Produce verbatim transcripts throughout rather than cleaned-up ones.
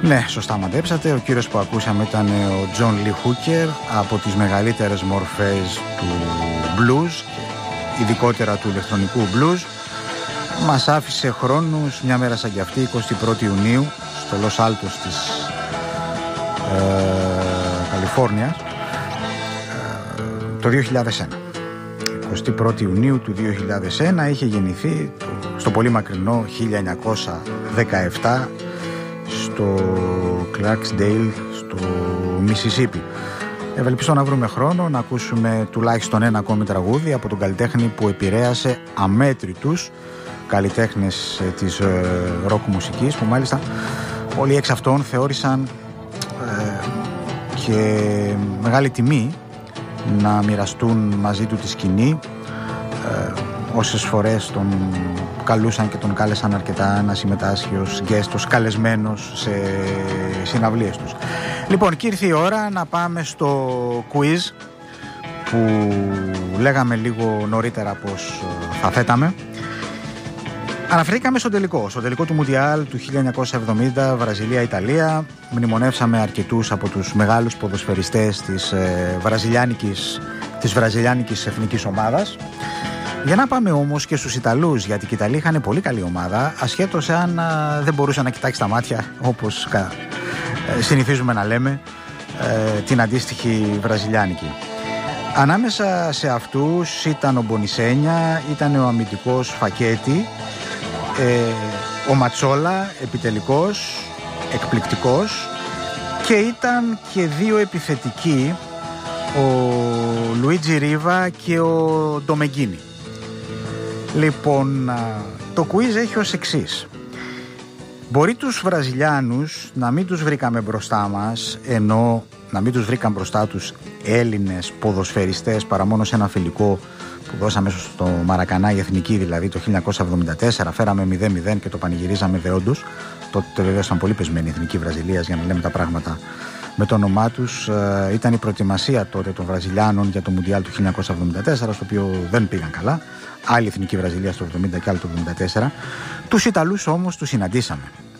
Ναι, σωστά μαντέψατε. Ο κύριος που ακούσαμε ήταν ο Τζον Λι Χούκερ, από τις μεγαλύτερες μορφές του blues και ειδικότερα του ηλεκτρονικού blues. Μας άφησε χρόνους μια μέρα σαν κι αυτή, εικοστή πρώτη Ιουνίου, στο Λος Άλτος της ε, Καλιφόρνιας, ε, το δύο χιλιάδες ένα. εικοστή πρώτη Ιουνίου του δύο χιλιάδες ένα είχε γεννηθεί στο πολύ μακρινό χίλια εννιακόσια δεκαεπτά στο Clarksdale, στο Μισισίπι. Ευελπιστώ να βρούμε χρόνο να ακούσουμε τουλάχιστον ένα ακόμη τραγούδι από τον καλλιτέχνη που επηρέασε αμέτρητους καλλιτέχνες της ροκ μουσικής, που μάλιστα όλοι εξ αυτών θεώρησαν ε, και μεγάλη τιμή να μοιραστούν μαζί του τη σκηνή. Ε, όσες φορές τον καλούσαν και τον κάλεσαν αρκετά να συμμετάσχει ως guest, ως καλεσμένος σε συναυλίες τους. Λοιπόν, και ήρθε η ώρα να πάμε στο quiz που λέγαμε λίγο νωρίτερα πως θα θέταμε. Αναφερθήκαμε στο τελικό, στο τελικό του Μουντιάλ του χίλια εννιακόσια εβδομήντα, Βραζιλία-Ιταλία. Μνημονεύσαμε αρκετούς από τους μεγάλους ποδοσφαιριστές της, ε, βραζιλιάνικης, της βραζιλιάνικης εθνικής ομάδας. Για να πάμε όμως και στους Ιταλούς, γιατί και οι Ιταλοί είχαν πολύ καλή ομάδα, ασχέτως αν α, δεν μπορούσε να κοιτάξει τα μάτια, όπως κα, ε, συνηθίζουμε να λέμε, ε, την αντίστοιχη βραζιλιάνικη. Ανάμεσα σε αυτούς ήταν ο Μπονισένια, ήταν ο αμυντικός Φακέτη, ε, ο Ματσόλα, επιτελικός, εκπληκτικός, και ήταν και δύο επιθετικοί, ο Λουίτζι Ρίβα και ο Ντομεγκίνη. Λοιπόν, το quiz έχει ως εξής. Μπορεί τους Βραζιλιάνους να μην τους βρήκαμε μπροστά μας, ενώ να μην τους βρήκαν μπροστά τους Έλληνες ποδοσφαιριστές παρά μόνο σε ένα φιλικό που δώσαμε στο Μαρακανά, η εθνική δηλαδή, το χίλια εννιακόσια εβδομήντα τέσσερα. Φέραμε μηδέν μηδέν και το πανηγυρίζαμε δεόντως. Τότε βέβαια ήταν πολύ πεσμένη η εθνική Βραζιλίας, για να λέμε τα πράγματα με το όνομά τους. Ε, ήταν η προετοιμασία τότε των Βραζιλιάνων για το Μουντιάλ του χίλια εννιακόσια εβδομήντα τέσσερα, στο οποίο δεν πήγαν καλά. Άλλη εθνική Βραζιλία στο εβδομήντα και άλλη το εβδομήντα τέσσερα. Τους Ιταλούς όμως τους συναντήσαμε.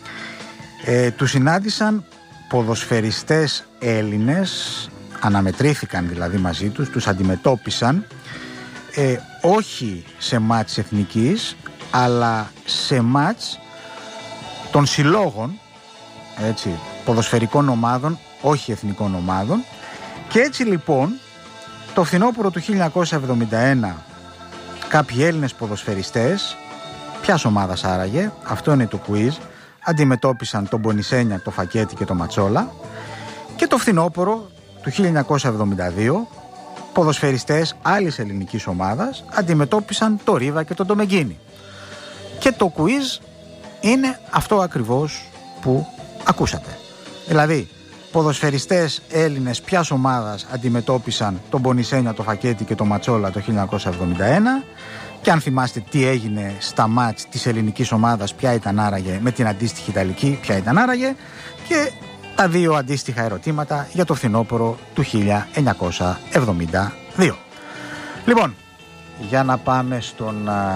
Ε, τους συνάντησαν ποδοσφαιριστές Έλληνες, αναμετρήθηκαν δηλαδή μαζί τους, τους αντιμετώπισαν, ε, όχι σε μάτς εθνικής, αλλά σε μάτς των συλλόγων, έτσι, ποδοσφαιρικών ομάδων, όχι εθνικών ομάδων. Και έτσι λοιπόν το φθινόπωρο του χίλια εννιακόσια εβδομήντα ένα κάποιοι Έλληνες ποδοσφαιριστές, ποιας ομάδας άραγε, αυτό είναι το quiz, αντιμετώπισαν τον Μπονισένια, το Φακέτη και το Ματσόλα. Και το φθινόπωρο του χίλια εννιακόσια εβδομήντα δύο ποδοσφαιριστές άλλης ελληνικής ομάδας αντιμετώπισαν το Ρίβα και τον Ντομεγκίνη. Και το quiz είναι αυτό ακριβώς που ακούσατε. Δηλαδή, ποδοσφαιριστές Έλληνες ποιας ομάδας αντιμετώπισαν τον Μπονισένια, το Φακέτη και το Ματσόλα το χίλια εννιακόσια εβδομήντα ένα, και αν θυμάστε τι έγινε στα μάτς της ελληνικής ομάδας, ποια ήταν άραγε, με την αντίστοιχη Ιταλική, ποια ήταν άραγε, και τα δύο αντίστοιχα ερωτήματα για το φθινόπωρο του χίλια εννιακόσια εβδομήντα δύο. Λοιπόν, για να πάμε στον α,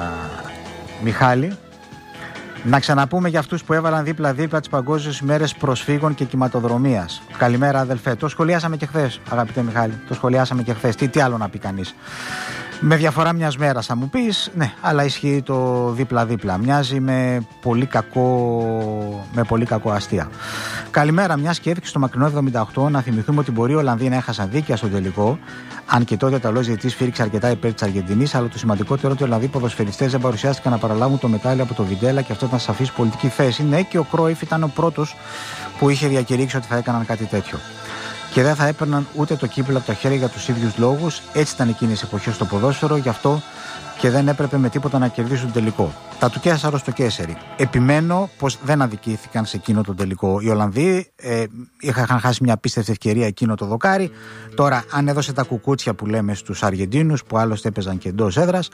Μιχάλη. Να ξαναπούμε για αυτούς που έβαλαν δίπλα-δίπλα τις παγκόσμιες ημέρες προσφύγων και κυματοδρομίας. Καλημέρα, αδελφέ. Το σχολιάσαμε και χθες, αγαπητέ Μιχάλη. Το σχολιάσαμε και χθες. Τι, τι άλλο να πει κανείς. Με διαφορά μιας μέρας θα μου πεις, ναι, αλλά ισχύει το δίπλα-δίπλα. Μοιάζει με πολύ κακό, με πολύ κακό αστεία. Καλημέρα, μιας και έδειξε στο μακρινό εβδομήντα οκτώ, να θυμηθούμε ότι μπορεί οι Ολλανδοί να έχασαν δίκαια στο τελικό. Αν και τότε ο Ιταλός διαιτητής φύριξε αρκετά υπέρ της Αργεντινής, αλλά το σημαντικότερο ότι οι Ολλανδοί ποδοσφαιριστές δεν παρουσιάστηκαν να παραλάβουν το μετάλλιο από το Βιντέλα, και αυτό ήταν σαφής πολιτική θέση. Ναι, και ο Κρόιφ ήταν ο πρώτος που είχε διακηρύξει ότι θα έκαναν κάτι τέτοιο. Και δεν θα έπαιρναν ούτε το κύπελλο από τα χέρια για τους ίδιους λόγους. Έτσι ήταν εκείνες οι εποχές στο ποδόσφαιρο, γι' αυτό και δεν έπρεπε με τίποτα να κερδίσουν τον τελικό. Τα του Κέσαρο στο Κέσσερι. Επιμένω πως δεν αδικήθηκαν σε εκείνο τον τελικό. Οι Ολλανδοί ε, είχαν χάσει μια απίστευτη ευκαιρία εκείνο το δοκάρι. Τώρα, αν έδωσε τα κουκούτσια που λέμε στους Αργεντίνους, που άλλωστε έπαιζαν και εντός έδρας,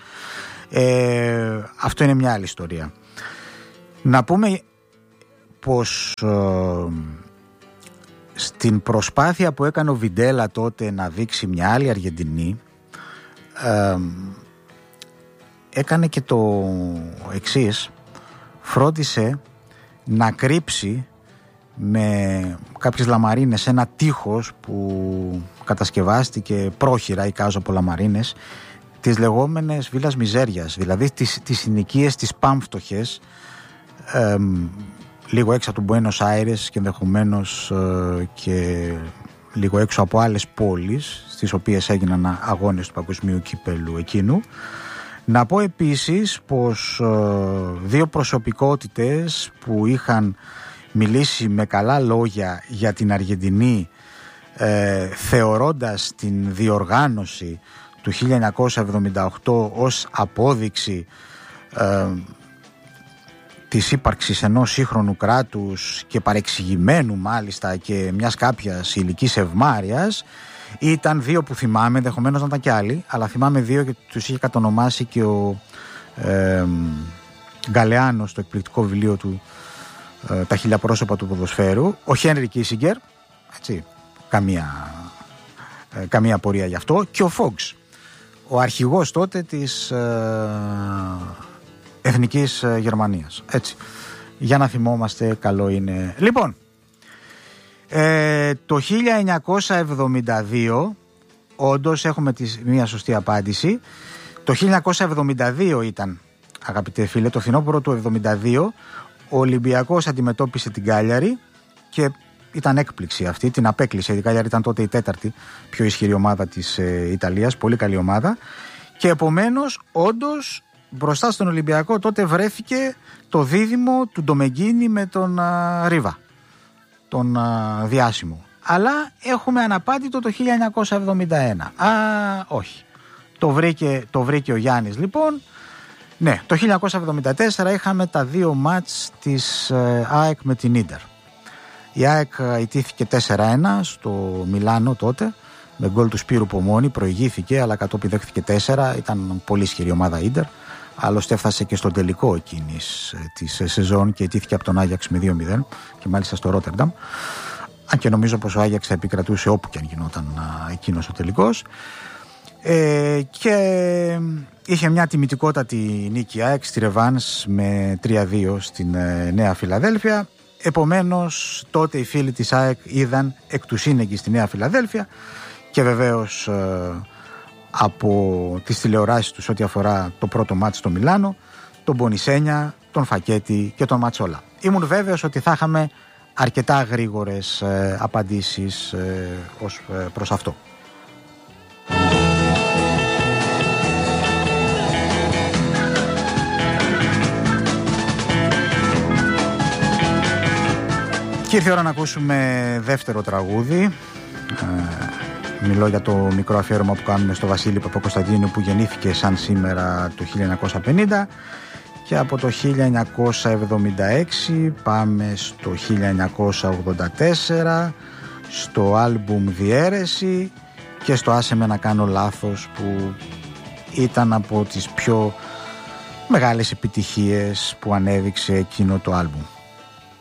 ε, αυτό είναι μια άλλη ιστορία. Να πούμε πως ε, στην προσπάθεια που έκανε ο Βιντέλα τότε να δείξει μια άλλη Αργεντινή, ε, έκανε και το εξής: φρόντισε να κρύψει με κάποιες λαμαρίνες, ένα τείχος που κατασκευάστηκε πρόχειρα, εικάζω από λαμαρίνες, τις λεγόμενες βίλας μιζέριας, δηλαδή τις, τις συνοικίες τις πάμφτωχες, ε, λίγο έξω από τον Μπουένος Άιρες και ενδεχομένως ε, και λίγο έξω από άλλες πόλεις στις οποίες έγιναν αγώνες του παγκοσμίου κύπελου εκείνου. Να πω επίσης πως ε, δύο προσωπικότητες που είχαν μιλήσει με καλά λόγια για την Αργεντινή, ε, θεωρώντας την διοργάνωση του χίλια εννιακόσια εβδομήντα οκτώ ως απόδειξη ε, της ύπαρξης ενός σύγχρονου κράτους και παρεξηγημένου μάλιστα και μιας κάποιας ηλικής ευμάρειας, ήταν δύο που θυμάμαι, ενδεχομένως να ήταν και άλλοι, αλλά θυμάμαι δύο και τους είχε κατονομάσει και ο ε, Γκαλεάνος στο εκπληκτικό βιβλίο του ε, «Τα χίλια πρόσωπα του ποδοσφαίρου», ο Χένρι Κίσιγκερ, έτσι, καμία, ε, καμία απορία γι' αυτό, και ο Φόγκς, ο αρχηγός τότε της ε, Εθνικής Γερμανίας. Έτσι, για να θυμόμαστε, καλό είναι. Λοιπόν, ε, το χίλια εννιακόσια εβδομήντα δύο, όντως έχουμε τη, μια σωστή απάντηση. Το χίλια εννιακόσια εβδομήντα δύο ήταν, αγαπητέ φίλε, το φθινόπωρο του εβδομήντα δύο, ο Ολυμπιακός αντιμετώπισε την Κάλιαρη και ήταν έκπληξη αυτή, την απέκλεισε. Η Κάλιαρη ήταν τότε η τέταρτη πιο ισχυρή ομάδα της ε, Ιταλίας, πολύ καλή ομάδα, και επομένως όντως μπροστά στον Ολυμπιακό τότε βρέθηκε το δίδυμο του Ντομεγκίνη με τον α, Ρίβα, τον α, διάσημο. Αλλά έχουμε αναπάντητο το χίλια εννιακόσια εβδομήντα ένα. Α, όχι. Το βρήκε, το βρήκε ο Γιάννης λοιπόν. Ναι, το χίλια εννιακόσια εβδομήντα τέσσερα είχαμε τα δύο μάτς της ε, ΑΕΚ με την Ίντερ. Η ΑΕΚ ητήθηκε τέσσερα ένα στο Μιλάνο τότε, με γκολ του Σπύρου Πομόνη, προηγήθηκε, αλλά κατόπιν δέχθηκε τέσσερα. Ήταν πολύ ισχυρή ομάδα Ίντερ. Άλλωστε έφτασε και στον τελικό εκείνης της σεζόν και ιτήθηκε από τον Άγιαξ με δύο μηδέν και μάλιστα στο Ρότερνταμ. Αν και νομίζω πως ο Άγιαξ θα επικρατούσε όπου και αν γινόταν εκείνος ο τελικός. Ε, και είχε μια τιμητικότατη νίκη ΑΕΚ στη Ρεβάνς με τρία δύο στην ε, Νέα Φιλαδέλφια. Επομένως τότε οι φίλοι της ΑΕΚ είδαν εκ του σύνεγγυ στη Νέα Φιλαδέλφια και βεβαίως ε, από τις τηλεοράσεις τους ό,τι αφορά το πρώτο μάτς στο Μιλάνο, τον Μπονισένια, τον Φακέτη και τον Ματσόλα. Ήμουν βέβαιος ότι θα είχαμε αρκετά γρήγορες ε, απαντήσεις ε, ως ε, προς αυτό. Και ήρθε η ώρα να ακούσουμε δεύτερο τραγούδι. Ε, μιλώ για το μικρό αφιέρωμα που κάνουμε στο Βασίλη Παπακοσταντίνου, που γεννήθηκε σαν σήμερα το χίλια εννιακόσια πενήντα, και από το χίλια εννιακόσια εβδομήντα έξι πάμε στο χίλια εννιακόσια ογδόντα τέσσερα, στο άλμπουμ Διαίρεση και στο Άσε με να κάνω λάθος, που ήταν από τις πιο μεγάλες επιτυχίες που ανέδειξε εκείνο το άλμπουμ.